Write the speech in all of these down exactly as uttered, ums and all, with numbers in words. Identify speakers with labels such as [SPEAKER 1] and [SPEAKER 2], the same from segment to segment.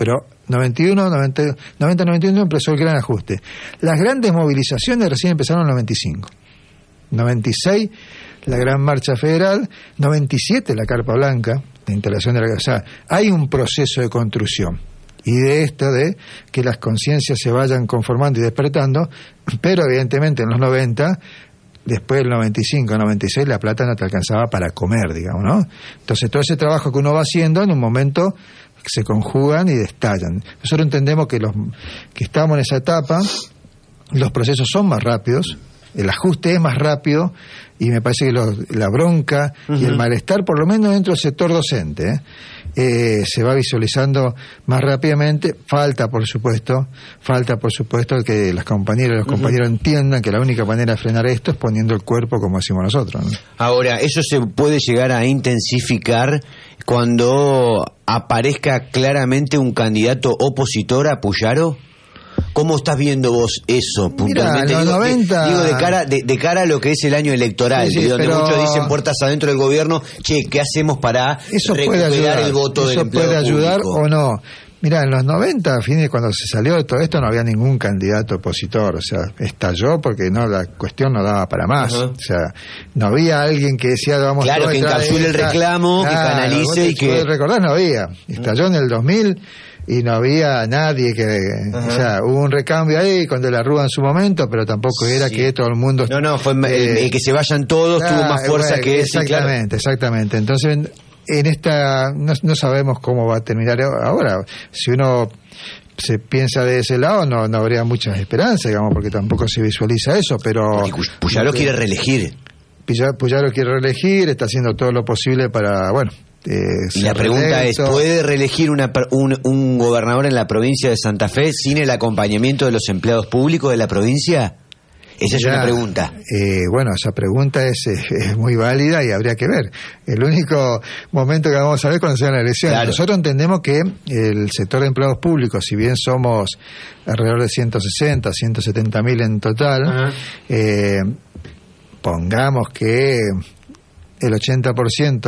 [SPEAKER 1] pero noventa y uno, noventa, noventa, noventa y uno empezó el gran ajuste. Las grandes movilizaciones recién empezaron en noventa y cinco. noventa y seis, la gran marcha federal. noventa y siete, la Carpa Blanca, la instalación de la casa. Hay un proceso de construcción. Y de esto, de que las conciencias se vayan conformando y despertando, pero evidentemente en los noventa, después del noventa y cinco, noventa y seis, la plata no te alcanzaba para comer, digamos, ¿no? Entonces todo ese trabajo que uno va haciendo, en un momento se conjugan y destallan. Nosotros entendemos que los que estamos en esa etapa, los procesos son más rápidos, el ajuste es más rápido, y me parece que los, la bronca uh-huh. y el malestar, por lo menos dentro del sector docente, ¿eh? Eh, se va visualizando más rápidamente. Falta, por supuesto, falta, por supuesto, que las compañeras y los uh-huh. compañeros entiendan que la única manera de frenar esto es poniendo el cuerpo como decimos nosotros, ¿no?
[SPEAKER 2] Ahora, eso se puede llegar a intensificar cuando aparezca claramente un candidato opositor a Puyaro. ¿Cómo estás viendo vos eso puntualmente?
[SPEAKER 1] Mirá,
[SPEAKER 2] digo,
[SPEAKER 1] noventa...
[SPEAKER 2] digo de cara de, de cara a lo que es el año electoral,
[SPEAKER 1] sí, sí,
[SPEAKER 2] donde
[SPEAKER 1] pero...
[SPEAKER 2] muchos dicen puertas adentro del gobierno, che, ¿qué hacemos para
[SPEAKER 1] eso
[SPEAKER 2] recuperar
[SPEAKER 1] puede ayudar,
[SPEAKER 2] el voto del
[SPEAKER 1] eso
[SPEAKER 2] empleado
[SPEAKER 1] puede ayudar
[SPEAKER 2] público?
[SPEAKER 1] O no. Mirá, en los noventa, a fines, cuando se salió de todo esto, no había ningún candidato opositor, o sea, estalló porque no la cuestión no daba para más, uh-huh. o sea, no había alguien que decía, vamos,
[SPEAKER 2] claro, que encapsule el reclamo, claro, que canalice y que...
[SPEAKER 1] recordar, no había, estalló en el dos mil y no había nadie que, uh-huh. o sea, hubo un recambio ahí con De la Rúa en su momento, pero tampoco era sí. que todo el mundo...
[SPEAKER 2] No, no, fue eh, el que se vayan todos, claro, tuvo más fuerza bueno, que ese.
[SPEAKER 1] Exactamente, claro. exactamente, entonces... En esta, no, no sabemos cómo va a terminar ahora. Si uno se piensa de ese lado, no, no habría muchas esperanzas, digamos, porque tampoco se visualiza eso, pero...
[SPEAKER 2] Puyaro quiere reelegir.
[SPEAKER 1] Puyaro quiere reelegir, está haciendo todo lo posible para, bueno... Eh,
[SPEAKER 2] y la pregunta reelecto. es, ¿puede reelegir una, un, un gobernador en la provincia de Santa Fe sin el acompañamiento de los empleados públicos de la provincia? Esa es ya, una pregunta.
[SPEAKER 1] Eh, bueno, esa pregunta es, es, es muy válida y habría que ver. El único momento que vamos a ver cuando sean las elecciones. Claro. Nosotros entendemos que el sector de empleados públicos, si bien somos alrededor de ciento sesenta, ciento setenta mil en total, uh-huh. eh, pongamos que el ochenta por ciento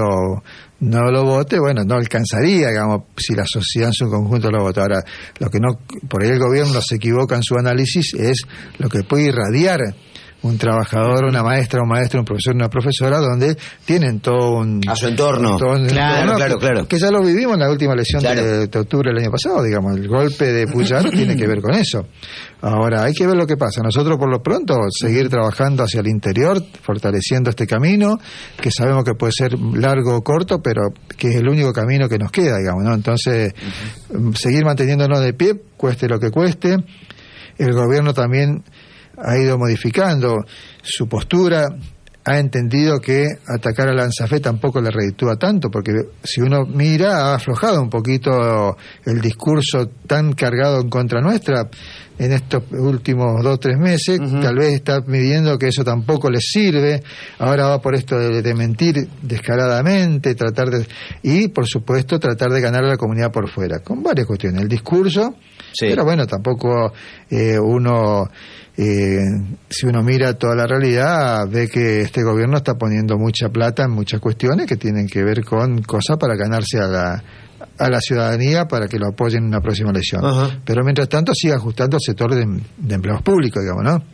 [SPEAKER 1] no lo vote, bueno, no alcanzaría, digamos, si la sociedad en su conjunto lo vota. Ahora, lo que no, por ahí el gobierno se equivoca en su análisis es lo que puede irradiar un trabajador, una maestra, un maestro, un profesor, una profesora, donde tienen todo un...
[SPEAKER 2] A su entorno.
[SPEAKER 1] Todo un
[SPEAKER 2] claro,
[SPEAKER 1] entorno
[SPEAKER 2] claro,
[SPEAKER 1] que,
[SPEAKER 2] claro.
[SPEAKER 1] Que ya lo vivimos en la última elección claro. de, de octubre del año pasado, digamos. El golpe de Puyaro tiene que ver con eso. Ahora, hay que ver lo que pasa. Nosotros, por lo pronto, seguir trabajando hacia el interior, fortaleciendo este camino, que sabemos que puede ser largo o corto, pero que es el único camino que nos queda, digamos, ¿no? Entonces, uh-huh. seguir manteniéndonos de pie, cueste lo que cueste. El gobierno también ha ido modificando su postura, ha entendido que atacar a la ANSAFE tampoco le reditúa tanto, porque si uno mira, ha aflojado un poquito el discurso tan cargado en contra nuestra en estos últimos dos o tres meses, uh-huh. tal vez está midiendo que eso tampoco les sirve, ahora va por esto de, de mentir descaradamente, tratar de... y por supuesto tratar de ganar a la comunidad por fuera, con varias cuestiones, el discurso, sí. pero bueno, tampoco eh, uno... Eh, si uno mira toda la realidad, ve que este gobierno está poniendo mucha plata en muchas cuestiones que tienen que ver con cosas para ganarse a la a la ciudadanía para que lo apoyen en una próxima elección. Uh-huh. Pero mientras tanto sigue ajustando el sector de, de empleados públicos, digamos, ¿no?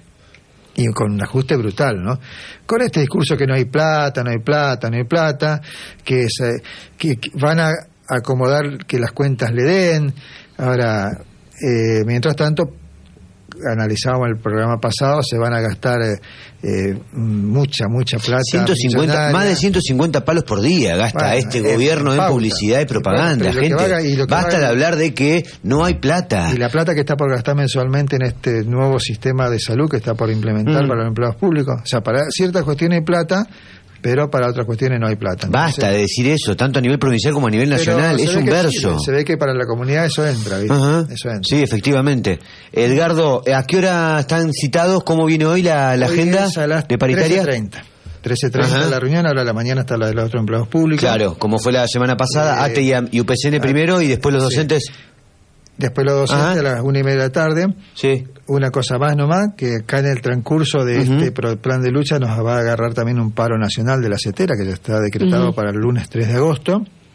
[SPEAKER 1] Y con un ajuste brutal, ¿no? Con este discurso que no hay plata, no hay plata, no hay plata, que, se, que, que van a acomodar que las cuentas le den. Ahora, eh, mientras tanto, analizábamos el programa pasado, se van a gastar eh, eh, mucha, mucha plata.
[SPEAKER 2] ciento cincuenta, más de ciento cincuenta palos por día gasta bueno, este eh, gobierno en publicidad y propaganda. Gente, vaga, y basta vaga, de hablar de que no hay plata.
[SPEAKER 1] Y la plata que está por gastar mensualmente en este nuevo sistema de salud que está por implementar mm. para los empleados públicos. O sea, para ciertas cuestiones hay plata, pero para otras cuestiones no hay plata. Entonces,
[SPEAKER 2] basta de decir eso, tanto a nivel provincial como a nivel nacional, es un verso.
[SPEAKER 1] Sí, se ve que para la comunidad eso entra, ¿viste?
[SPEAKER 2] Uh-huh.
[SPEAKER 1] Eso entra.
[SPEAKER 2] Sí, efectivamente. Edgardo, ¿a qué hora están citados? ¿Cómo viene hoy la, la hoy agenda de paritaria?
[SPEAKER 1] trece treinta. trece treinta uh-huh. la reunión, ahora la mañana está la de los otros empleados públicos.
[SPEAKER 2] Claro, como fue la semana pasada, eh, A T E y U P C N ah, primero y después los docentes...
[SPEAKER 1] Sí. Después los docentes uh-huh. a las una y media de la tarde.
[SPEAKER 2] Sí.
[SPEAKER 1] Una cosa más nomás, que acá en el transcurso de uh-huh. este plan de lucha nos va a agarrar también un paro nacional de la CETERA, que ya está decretado uh-huh. para el lunes tres de agosto.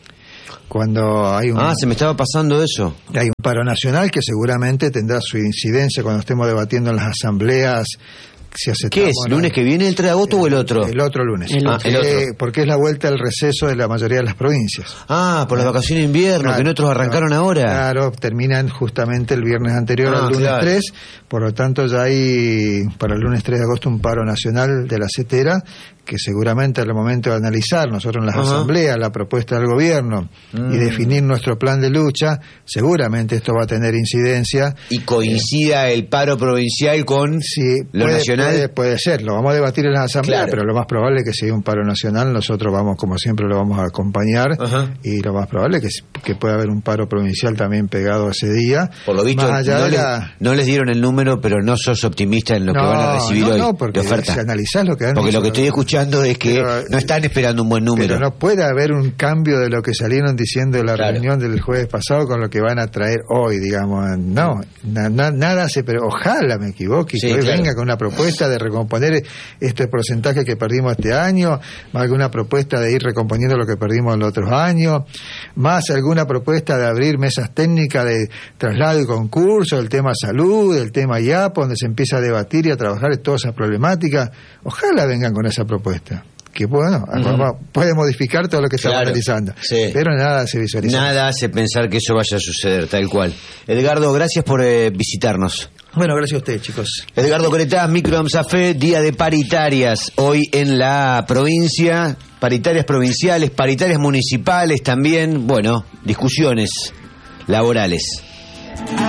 [SPEAKER 1] Cuando hay un,
[SPEAKER 2] ah, se me estaba pasando eso.
[SPEAKER 1] Hay un paro nacional que seguramente tendrá su incidencia cuando estemos debatiendo en las asambleas. Si
[SPEAKER 2] ¿Qué es? ¿Lunes que viene, el tres de agosto, el, o el otro?
[SPEAKER 1] El otro lunes.
[SPEAKER 2] El
[SPEAKER 1] porque,
[SPEAKER 2] ah, el otro.
[SPEAKER 1] porque es la vuelta al receso de la mayoría de las provincias.
[SPEAKER 2] Ah, por las vacaciones de invierno, claro, que nosotros arrancaron
[SPEAKER 1] claro,
[SPEAKER 2] ahora.
[SPEAKER 1] Claro, terminan justamente el viernes anterior ah, al lunes claro. tres, por lo tanto ya hay para el lunes tres de agosto un paro nacional de la CETERA, que seguramente al momento de analizar nosotros en las uh-huh. asambleas la propuesta del gobierno mm. y definir nuestro plan de lucha, seguramente esto va a tener incidencia.
[SPEAKER 2] Y coincida eh, el paro provincial con
[SPEAKER 1] sí,
[SPEAKER 2] lo
[SPEAKER 1] puede,
[SPEAKER 2] nacional.
[SPEAKER 1] Puede, puede ser, lo vamos a debatir en las asambleas, claro. pero lo más probable es que si hay un paro nacional, nosotros vamos, como siempre, lo vamos a acompañar uh-huh. y lo más probable es que, que pueda haber un paro provincial también pegado ese día.
[SPEAKER 2] Por lo visto,
[SPEAKER 1] más allá
[SPEAKER 2] no,
[SPEAKER 1] de
[SPEAKER 2] les,
[SPEAKER 1] la...
[SPEAKER 2] no les dieron el número, pero no sos optimista en lo
[SPEAKER 1] no,
[SPEAKER 2] que van a recibir
[SPEAKER 1] no,
[SPEAKER 2] hoy
[SPEAKER 1] no, porque
[SPEAKER 2] de oferta.
[SPEAKER 1] Si analizás lo que han
[SPEAKER 2] porque
[SPEAKER 1] dicho,
[SPEAKER 2] lo que estoy escuchando es que pero, no están esperando un buen número.
[SPEAKER 1] Pero no puede haber un cambio de lo que salieron diciendo en la
[SPEAKER 2] claro.
[SPEAKER 1] reunión del jueves pasado con lo que van a traer hoy, digamos. No, na, na, nada se... Pero ojalá me equivoque y sí, que hoy claro. venga con una propuesta de recomponer este porcentaje que perdimos este año, más alguna propuesta de ir recomponiendo lo que perdimos en los otros años, más alguna propuesta de abrir mesas técnicas de traslado y concurso, el tema salud, el tema I A P, donde se empieza a debatir y a trabajar en todas esas problemáticas. Ojalá vengan con esa propuesta, que bueno, uh-huh. puede modificar todo lo que estamos claro, analizando, sí. pero nada hace visualizar.
[SPEAKER 2] Nada hace pensar que eso vaya a suceder, tal cual. Edgardo, gracias por eh, visitarnos.
[SPEAKER 1] Bueno, gracias a ustedes, chicos.
[SPEAKER 2] Edgardo Cretá, Micro AMSAFE, día de paritarias, hoy en la provincia, paritarias provinciales, paritarias municipales también, bueno, discusiones laborales.